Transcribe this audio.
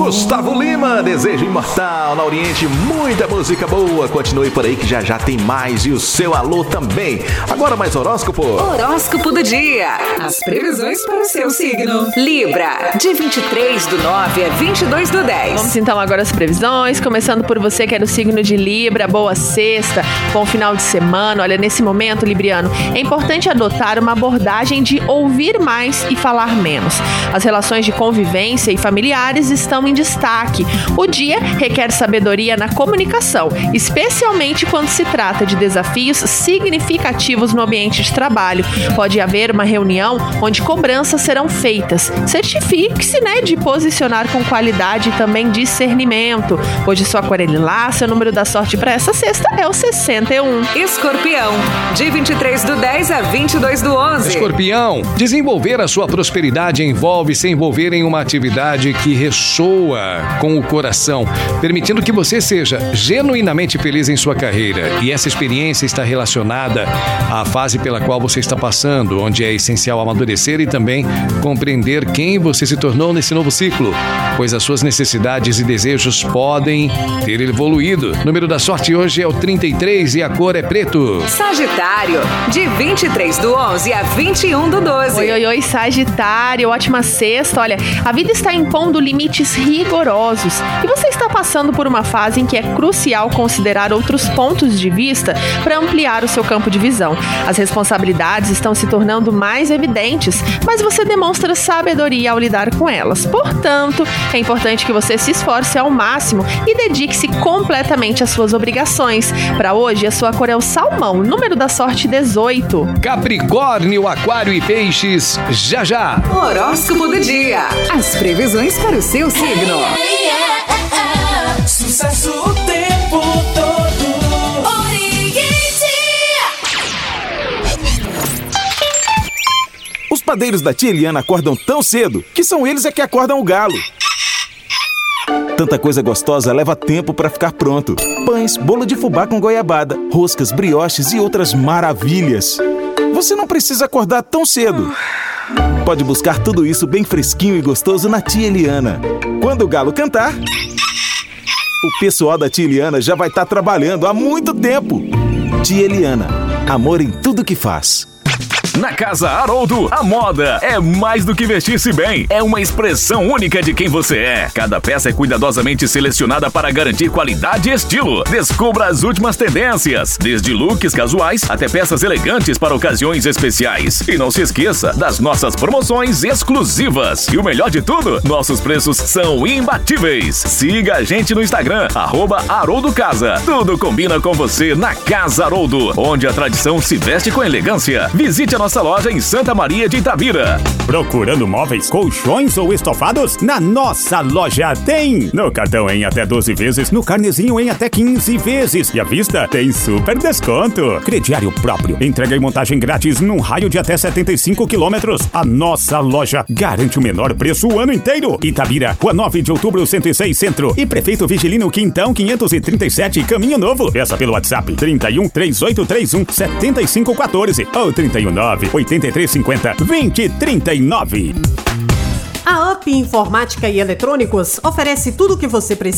Gustavo Lima, Desejo Imortal, na Oriente, muita música boa. Continue por aí que já já tem mais e o seu alô também. Agora mais horóscopo. Horóscopo do dia. As previsões para o seu signo. Libra, de 23/9 a 22/10. Vamos então agora as previsões, começando por você que é do signo de Libra. Boa sexta, bom final de semana. Olha, nesse momento, libriano, é importante adotar uma abordagem de ouvir mais e falar menos. As relações de convivência e familiares estão em destaque. O dia requer sabedoria na comunicação, especialmente quando se trata de desafios significativos no ambiente de trabalho. Pode haver uma reunião onde cobranças serão feitas. Certifique-se, de posicionar com qualidade e também discernimento. Hoje sua cor é lilás, seu número da sorte para essa sexta é o 61. Escorpião, de 23/10 a 22/11. Escorpião, desenvolver a sua prosperidade envolve se envolver em uma atividade que ressoa com o coração, permitindo que você seja genuinamente feliz em sua carreira. E essa experiência está relacionada à fase pela qual você está passando, onde é essencial amadurecer e também compreender quem você se tornou nesse novo ciclo, pois as suas necessidades e desejos podem ter evoluído. O número da sorte hoje é o 33 e a cor é preto. Sagitário, de 23/11 a 21/12. Oi, Sagitário, ótima sexta. Olha, a vida está impondo limites rigorosos e você está passando por uma fase em que é crucial considerar outros pontos de vista para ampliar o seu campo de visão. As responsabilidades estão se tornando mais evidentes, mas você demonstra sabedoria ao lidar com elas. Portanto, é importante que você se esforce ao máximo e dedique-se completamente às suas obrigações. Para hoje, a sua cor é o salmão, número da sorte 18. Capricórnio, Aquário e Peixes, já. Horóscopo do dia. As previsões para o seu signo. Sucesso o tempo todo. Os padeiros da tia Eliana acordam tão cedo que são eles que acordam o galo. Tanta coisa gostosa leva tempo para ficar pronto. Pães, bolo de fubá com goiabada, roscas, brioches e outras maravilhas. Você não precisa acordar tão cedo. Pode buscar tudo isso bem fresquinho e gostoso na tia Eliana. Quando o galo cantar, o pessoal da tia Eliana já vai estar trabalhando há muito tempo. Tia Eliana, amor em tudo que faz. Na Casa Haroldo, a moda é mais do que vestir-se bem. É uma expressão única de quem você é. Cada peça é cuidadosamente selecionada para garantir qualidade e estilo. Descubra as últimas tendências, desde looks casuais até peças elegantes para ocasiões especiais. E não se esqueça das nossas promoções exclusivas. E o melhor de tudo, nossos preços são imbatíveis. Siga a gente no Instagram, @HaroldoCasa. Tudo combina com você na Casa Haroldo, onde a tradição se veste com elegância. Visite a nossa loja em Santa Maria de Itabira. Procurando móveis, colchões ou estofados? Na nossa loja tem! No cartão em até 12 vezes, no carnezinho em até 15 vezes. E à vista tem super desconto. Crediário próprio. Entrega e montagem grátis num raio de até 75 quilômetros. A nossa loja garante o menor preço o ano inteiro. Itabira, Rua 9 de Outubro, 106 Centro. E Prefeito Vigilino Quintão, 537, Caminho Novo. Peça pelo WhatsApp 31 3831 7514 ou 319 8350 2039. A UP Informática e Eletrônicos oferece tudo o que você precisa